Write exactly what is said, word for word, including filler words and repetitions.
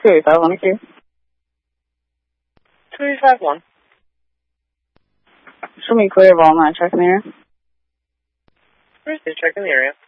two eight five on the queue. two eight five one. Show me clear of all nine, checking the area. Thursday, checking the area.